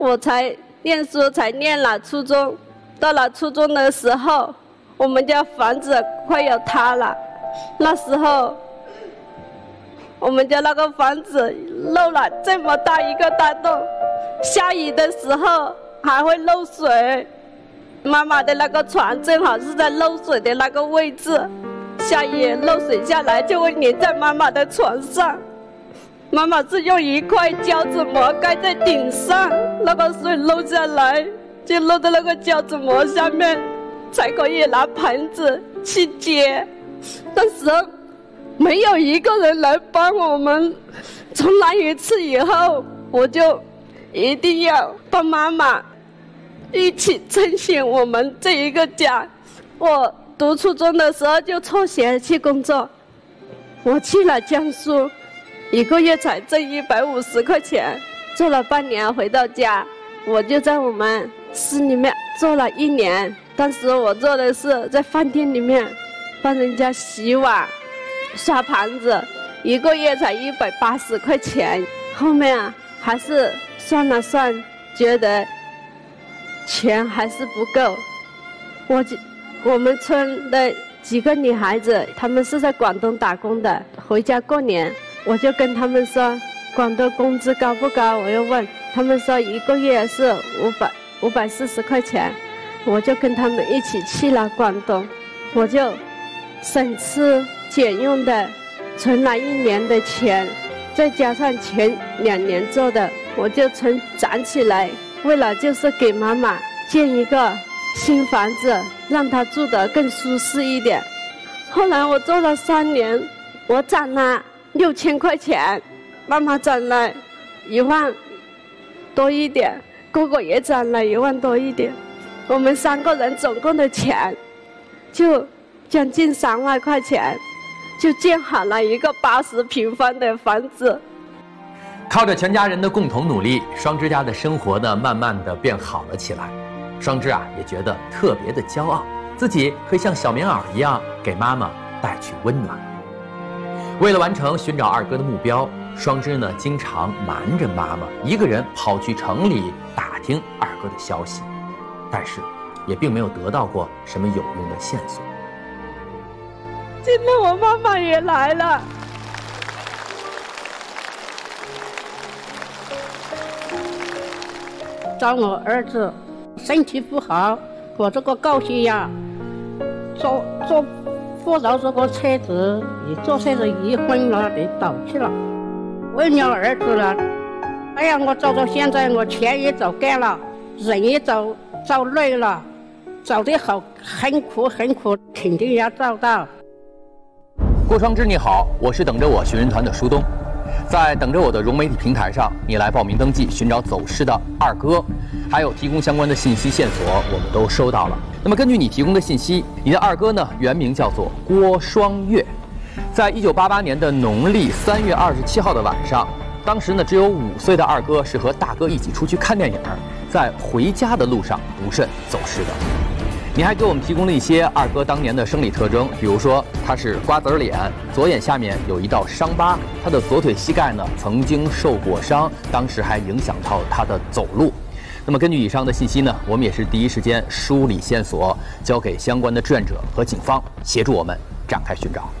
我才念书，才念了初中。到了初中的时候，我们家房子快要塌了。那时候，我们家那个房子漏了这么大一个大洞，下雨的时候还会漏水。妈妈的那个床正好是在漏水的那个位置，下雨漏水下来就会粘在妈妈的床上。妈妈是用一块胶纸膜盖在顶上，那个水漏下来就漏在那个胶纸膜下面，才可以拿盆子去接。但是没有一个人来帮我们。从那一次以后，我就一定要帮妈妈一起撑起我们这一个家。我读初中的时候就辍学去工作，我去了江苏，一个月才挣150块钱，做了半年回到家，我就在我们市里面做了1年。当时我做的是在饭店里面帮人家洗碗、刷盘子，一个月才180块钱。后面还是算了算，觉得钱还是不够。我们村的几个女孩子，她们是在广东打工的，回家过年，我就跟他们说广东工资高不高，我又问他们说一个月是540块钱，我就跟他们一起去了广东。我就省吃俭用的存了1年的钱，再加上前2年做的，我就攒起来，为了就是给妈妈建一个新房子，让她住得更舒适一点。后来我做了3年，我攒了6000块钱，妈妈攒了1万多一点，哥哥也攒了1万多一点，我们3个人总共的钱就将近3万块钱，就建好了一个80平方的房子。 靠着全家人的共同努力，双枝家的生活呢，慢慢的变好了起来。双枝啊，也觉得特别的骄傲，自己可以像小棉袄一样给妈妈带去温暖。为了完成寻找二哥的目标，双枝呢经常瞒着妈妈，一个人跑去城里打听二哥的消息，但是也并没有得到过什么有用的线索。 现在我妈妈也来了， 找我儿子身体不好，我这个高血压，坐扶着这个车子，一坐车子一昏了，得倒去了。为了儿子了，哎呀，我走到现在，我钱也走干了，人也走累了，走得好很苦，肯定要找到。 郭双枝你好，我是等着我寻人团的舒东。在等着我的融媒体平台上，你来报名登记寻找走失的二哥，还有提供相关的信息线索，我们都收到了。那么根据你提供的信息，你的二哥呢原名叫做郭双月，在1988年的农历3月27号的晚上，当时呢只有5岁的二哥是和大哥一起出去看电影，在回家的路上不慎走失的。你还给我们提供了一些二哥当年的生理特征，比如说他是瓜子脸，左眼下面有一道伤疤，他的左腿膝盖呢曾经受过伤，当时还影响到他的走路。那么根据以上的信息呢，我们也是第一时间梳理线索，交给相关的志愿者和警方协助我们展开寻找。